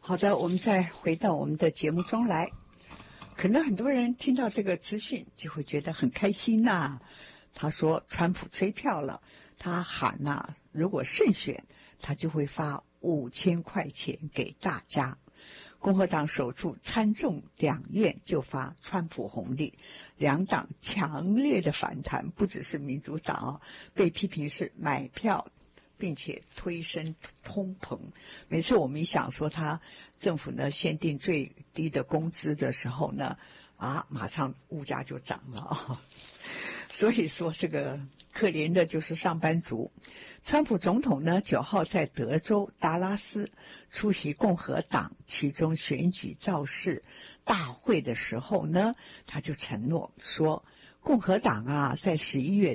好的，我们再回到我们的节目中来。可能很多人听到这个资讯就会觉得很开心呐。他说川普吹票了，他喊呐，如果胜选，他就会发5000块钱给大家。共和党守住参众两院就发川普红利，两党强烈的反弹，不只是民主党被批评是买票并且推升通膨。每次我们一想说他政府呢限定最低的工资的时候呢，马上物价就涨了所以说这个可怜的就是上班族。川普总统呢9号在德州达拉斯出席共和党其中选举造势大会的时候呢，他就承诺说共和党在11月